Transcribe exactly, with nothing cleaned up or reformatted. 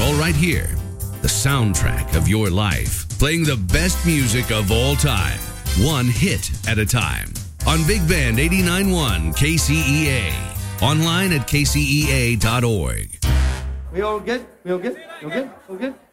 all right here. The soundtrack of your life, playing the best music of all time, one hit at a time. On Big Band eighty-nine point one K C E A. Online at K C E A dot org. We all good? We all good? We all good? We all good?